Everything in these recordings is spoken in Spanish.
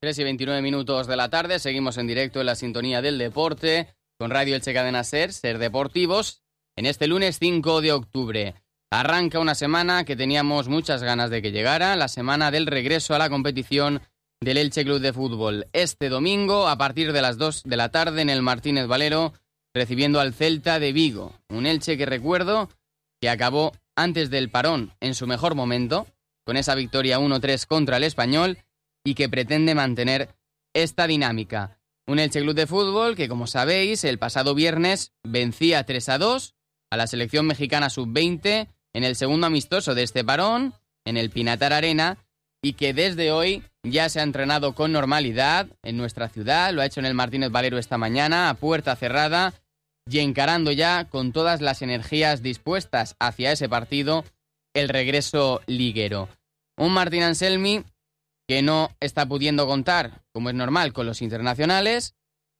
3:29 de la tarde, seguimos en directo en la sintonía del deporte con Radio Elche Cadena Ser Deportivos, en este lunes 5 de octubre. Arranca una semana que teníamos muchas ganas de que llegara, la semana del regreso a la competición del Elche Club de Fútbol. Este domingo, a partir de las 2 de la tarde, en el Martínez Valero, recibiendo al Celta de Vigo. Un Elche que recuerdo que acabó antes del parón en su mejor momento, con esa victoria 1-3 contra el Español, y que pretende mantener esta dinámica. Un Elche Club de Fútbol que, como sabéis, el pasado viernes vencía 3-2 a la selección mexicana sub-20 en el segundo amistoso de este parón, en el Pinatar Arena, y que desde hoy ya se ha entrenado con normalidad en nuestra ciudad. Lo ha hecho en el Martínez Valero esta mañana, a puerta cerrada, y encarando ya con todas las energías dispuestas hacia ese partido el regreso liguero. Un Martín Anselmi que no está pudiendo contar, como es normal, con los internacionales,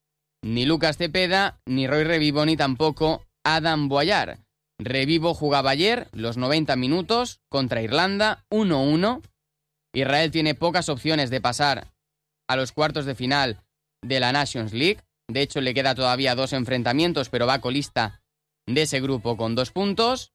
ni Lucas Cepeda, ni Roy Revivo, ni tampoco Adam Boyar. Revivo jugaba ayer los 90 minutos contra Irlanda, 1-1. Israel tiene pocas opciones de pasar a los cuartos de final de la Nations League. De hecho, le queda todavía 2 enfrentamientos, pero va colista de ese grupo con 2 puntos.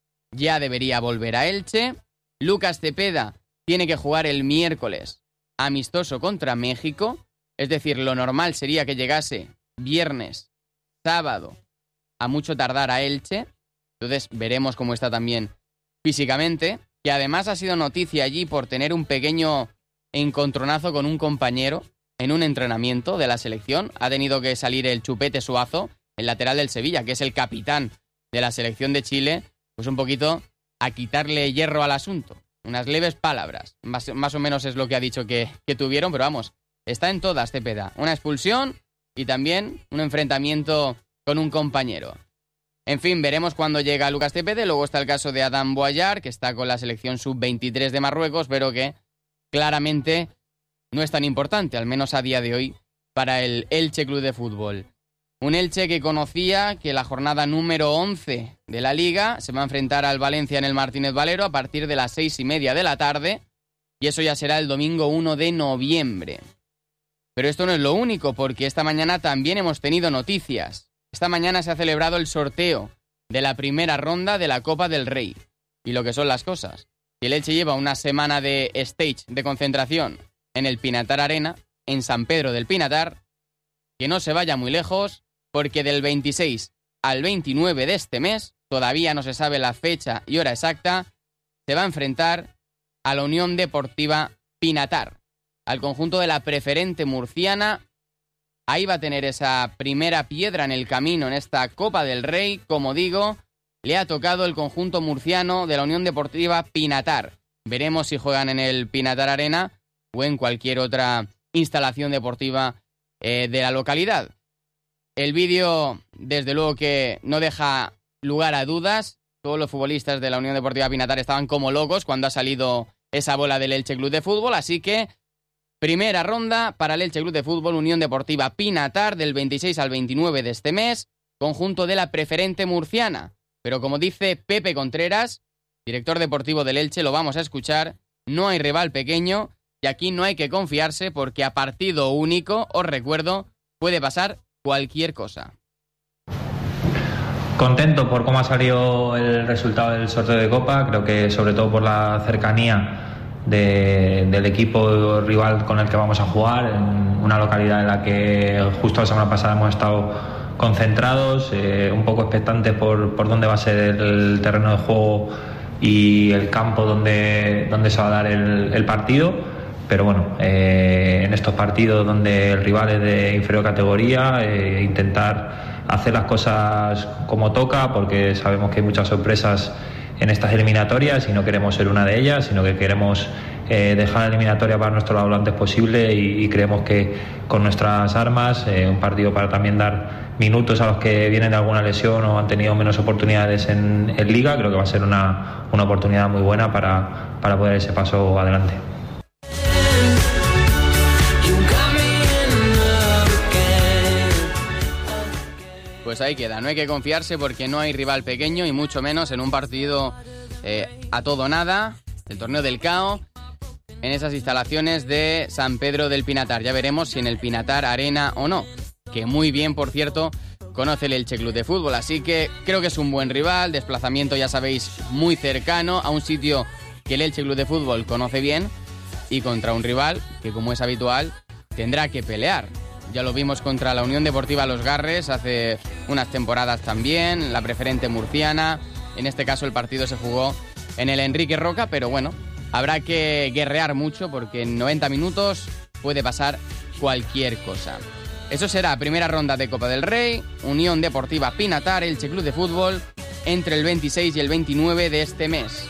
Ya debería volver a Elche. Lucas Cepeda tiene que jugar el miércoles amistoso contra México. Es decir, lo normal sería que llegase viernes, sábado, a mucho tardar a Elche. Entonces veremos cómo está también físicamente, que además ha sido noticia allí por tener un pequeño encontronazo con un compañero en un entrenamiento de la selección. Ha tenido que salir el Chupete Suazo, el lateral del Sevilla, que es el capitán de la selección de Chile, pues un poquito a quitarle hierro al asunto. Unas leves palabras, más o menos es lo que ha dicho que tuvieron, pero vamos, está en todas Cepeda. Una expulsión y también un enfrentamiento con un compañero. En fin, veremos cuándo llega Lucas Cepeda. Luego está el caso de Adam Boyar, que está con la selección sub-23 de Marruecos, pero que claramente no es tan importante, al menos a día de hoy, para el Elche Club de Fútbol. Un Elche que conocía que la jornada número 11 de la Liga se va a enfrentar al Valencia en el Martínez Valero a partir de las 6:30 de la tarde, y eso ya será el domingo 1 de noviembre. Pero esto no es lo único, porque esta mañana también hemos tenido noticias. Esta mañana se ha celebrado el sorteo de la primera ronda de la Copa del Rey. Y lo que son las cosas. Si el Elche lleva una semana de stage, de concentración, en el Pinatar Arena, en San Pedro del Pinatar, que no se vaya muy lejos, porque del 26 al 29 de este mes, todavía no se sabe la fecha y hora exacta, se va a enfrentar a la Unión Deportiva Pinatar, al conjunto de la Preferente murciana. Ahí va a tener esa primera piedra en el camino en esta Copa del Rey. Como digo, le ha tocado el conjunto murciano de la Unión Deportiva Pinatar. Veremos si juegan en el Pinatar Arena o en cualquier otra instalación deportiva de la localidad. El vídeo, desde luego que no deja lugar a dudas. Todos los futbolistas de la Unión Deportiva Pinatar estaban como locos cuando ha salido esa bola del Elche Club de Fútbol, así que primera ronda para el Elche Club de Fútbol Unión Deportiva Pinatar del 26 al 29 de este mes, conjunto de la Preferente murciana. Pero como dice Pepe Contreras, director deportivo del Elche, lo vamos a escuchar, no hay rival pequeño y aquí no hay que confiarse porque a partido único, os recuerdo, puede pasar cualquier cosa. Contento por cómo ha salido el resultado del sorteo de Copa, creo que sobre todo por la cercanía del equipo rival con el que vamos a jugar, en una localidad en la que justo la semana pasada hemos estado concentrados, un poco expectantes por dónde va a ser el terreno de juego y el campo donde se va a dar el partido. Pero bueno, en estos partidos donde el rival es de inferior categoría, intentar hacer las cosas como toca, porque sabemos que hay muchas sorpresas en estas eliminatorias y no queremos ser una de ellas, sino que queremos dejar la eliminatoria para nuestro lado lo antes posible y creemos que con nuestras armas, un partido para también dar minutos a los que vienen de alguna lesión o han tenido menos oportunidades en Liga, creo que va a ser una oportunidad muy buena para poder dar ese paso adelante. Pues ahí queda, no hay que confiarse porque no hay rival pequeño y mucho menos en un partido a todo nada, el torneo del CAO, en esas instalaciones de San Pedro del Pinatar. Ya veremos si en el Pinatar Arena o no, que muy bien, por cierto, conoce el Elche Club de Fútbol. Así que creo que es un buen rival, desplazamiento, ya sabéis, muy cercano a un sitio que el Elche Club de Fútbol conoce bien y contra un rival que, como es habitual, tendrá que pelear. Ya lo vimos contra la Unión Deportiva Los Garres hace unas temporadas también, la preferente murciana. En este caso el partido se jugó en el Enrique Roca, pero bueno, habrá que guerrear mucho porque en 90 minutos puede pasar cualquier cosa. Eso será primera ronda de Copa del Rey, Unión Deportiva Pinatar, Elche Club de Fútbol, entre el 26 y el 29 de este mes.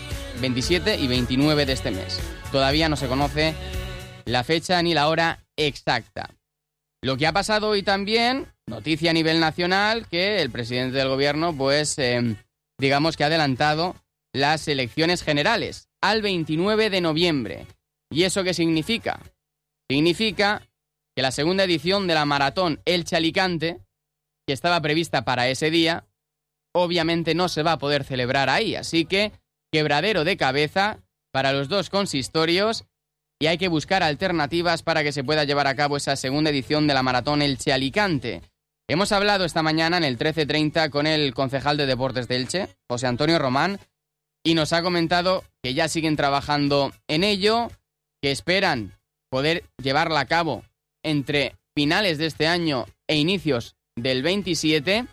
27 y 29 de este mes. Todavía no se conoce la fecha ni la hora exacta. Lo que ha pasado hoy también, noticia a nivel nacional, que el presidente del gobierno, pues, digamos que ha adelantado las elecciones generales al 29 de noviembre. ¿Y eso qué significa? Significa que la segunda edición de la maratón Elche-Alicante, que estaba prevista para ese día, obviamente no se va a poder celebrar ahí. Así que quebradero de cabeza para los dos consistorios y hay que buscar alternativas para que se pueda llevar a cabo esa segunda edición de la maratón Elche-Alicante. Hemos hablado esta mañana en el 13:30 con el concejal de Deportes de Elche, José Antonio Román, y nos ha comentado que ya siguen trabajando en ello, que esperan poder llevarla a cabo entre finales de este año e inicios del 27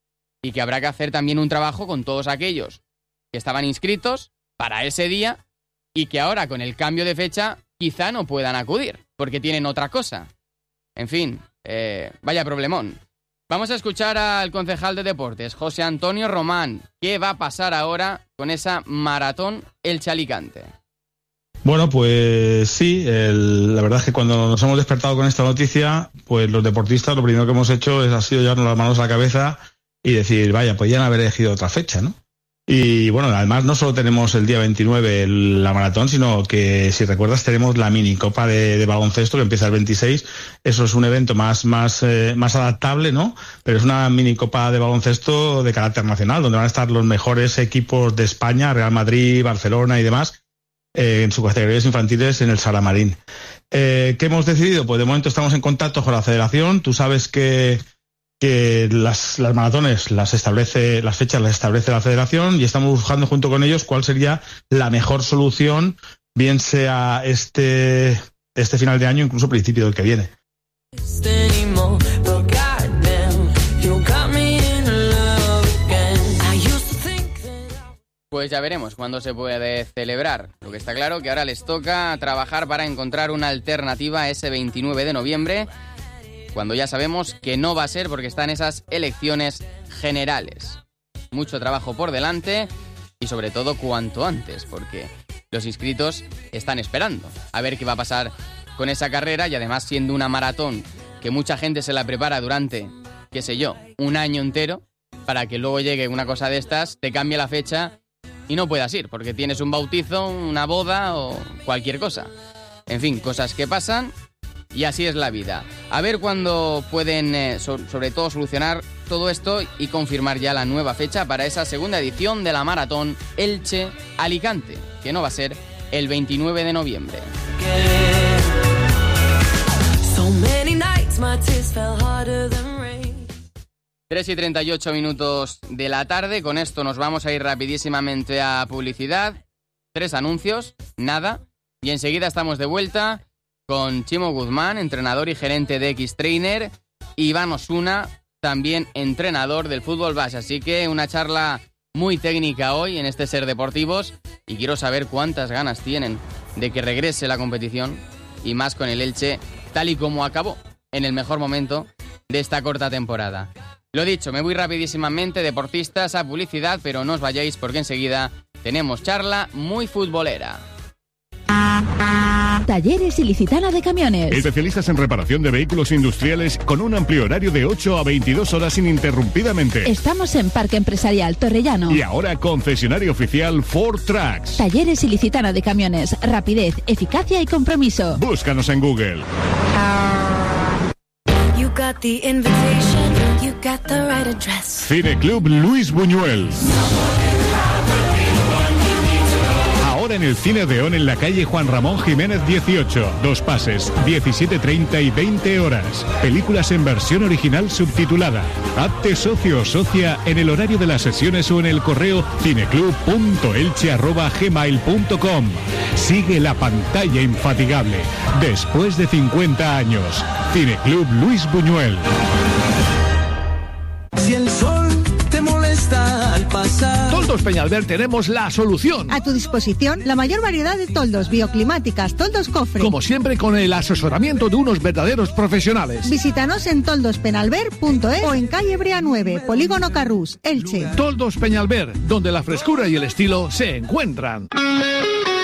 y que habrá que hacer también un trabajo con todos aquellos que estaban inscritos para ese día y que ahora con el cambio de fecha quizá no puedan acudir porque tienen otra cosa. En fin, vaya problemón. Vamos a escuchar al concejal de Deportes, José Antonio Román. ¿Qué va a pasar ahora con esa maratón Elche-Alicante? Bueno, pues sí, la verdad es que cuando nos hemos despertado con esta noticia, pues los deportistas lo primero que hemos hecho ha sido llevarnos las manos a la cabeza y decir, vaya, podían haber elegido otra fecha, ¿no? Y bueno, además no solo tenemos el día 29 la maratón, sino que, si recuerdas, tenemos la minicopa de baloncesto que empieza el 26. Eso es un evento más adaptable, ¿no? Pero es una minicopa de baloncesto de carácter nacional, donde van a estar los mejores equipos de España, Real Madrid, Barcelona y demás, en sus categorías infantiles en el Salamarín. ¿Qué hemos decidido? Pues de momento estamos en contacto con la federación. Tú sabes que las maratones las fechas las establece la federación y estamos buscando junto con ellos cuál sería la mejor solución, bien sea este final de año, incluso principio del que viene. Pues ya veremos cuándo se puede celebrar. Lo que está claro que ahora les toca trabajar para encontrar una alternativa a ese 29 de noviembre, cuando ya sabemos que no va a ser porque están esas elecciones generales. Mucho trabajo por delante y sobre todo cuanto antes, porque los inscritos están esperando a ver qué va a pasar con esa carrera y además siendo una maratón que mucha gente se la prepara durante, qué sé yo, un año entero, para que luego llegue una cosa de estas, te cambie la fecha y no puedas ir porque tienes un bautizo, una boda o cualquier cosa. En fin, cosas que pasan. Y así es la vida. A ver cuándo pueden, sobre todo, solucionar todo esto y confirmar ya la nueva fecha para esa segunda edición de la maratón Elche-Alicante, que no va a ser el 29 de noviembre. 3:38 minutos de la tarde. Con esto nos vamos a ir rapidísimamente a publicidad. 3 anuncios, nada. Y enseguida estamos de vuelta con Chimo Guzmán, entrenador y gerente de X-Trainer, y Iván Osuna, también entrenador del fútbol base. Así que una charla muy técnica hoy en este Ser Deportivos y quiero saber cuántas ganas tienen de que regrese la competición y más con el Elche tal y como acabó en el mejor momento de esta corta temporada. Lo dicho, me voy rapidísimamente, deportistas, a publicidad, pero no os vayáis porque enseguida tenemos charla muy futbolera. Talleres Ilicitana de Camiones. Especialistas en reparación de vehículos industriales con un amplio horario de 8 a 22 horas ininterrumpidamente. Estamos en Parque Empresarial Torrellano. Y ahora concesionario oficial Ford Trucks. Talleres Ilicitana de Camiones. Rapidez, eficacia y compromiso. Búscanos en Google. You got the invitation, you got the right address. Cineclub Luis Buñuel. Ahora Ahora en el Cine Odeón en la calle Juan Ramón Jiménez 18. 2 pases, 17:30 y 20 horas. Películas en versión original subtitulada. Hazte socio o socia en el horario de las sesiones o en el correo cineclub.elche@gmail.com. Sigue la pantalla infatigable. Después de 50 años. Cineclub Luis Buñuel. Si el sol te molesta al pasar. Toldos Peñalver tenemos la solución. A tu disposición, la mayor variedad de toldos bioclimáticas, toldos cofre. Como siempre, con el asesoramiento de unos verdaderos profesionales. Visítanos en toldospenalver.es o en calle Brea 9, Polígono Carrús, Elche. Toldos Peñalver, donde la frescura y el estilo se encuentran.